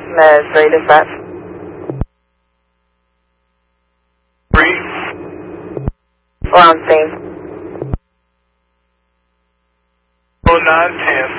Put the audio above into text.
Med, ready to set. 3. We're on scene. 0910.